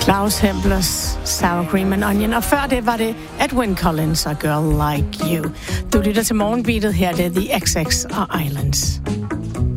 Klaus Hemblers Sour Cream and Onion. Og før det var det Edwyn Collins og Girl Like You. Du lytter til Morgenbeatet her, det er The XX og Islands.